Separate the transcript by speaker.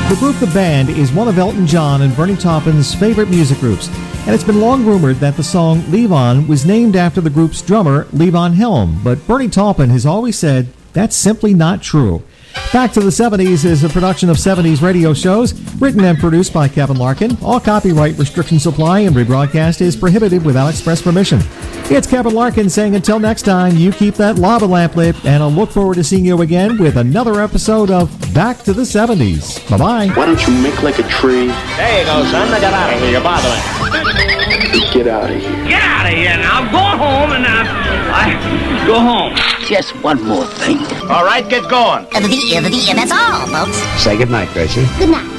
Speaker 1: The group The Band is one of Elton John and Bernie Taupin's favorite music groups, and it's been long rumored that the song Levon was named after the group's drummer, Levon Helm, but Bernie Taupin has always said that's simply not true. Back to the 70s is a production of 70s radio shows, written and produced by Kevin Larkin. All copyright restrictions apply, and rebroadcast is prohibited without express permission. It's Kevin Larkin saying until next time, you keep that lava lamp lit, and I'll look forward to seeing you again with another episode of Back to the 70s. Bye-bye.
Speaker 2: Why don't you make like a tree?
Speaker 3: There you go, son. Now get out of here. You're bothering.
Speaker 2: Get out of here.
Speaker 4: Get out of here now. Go home and I go home.
Speaker 5: Just one more thing.
Speaker 3: All right, get going.
Speaker 5: And that's all, folks.
Speaker 2: Say goodnight, Gracie.
Speaker 5: Good night.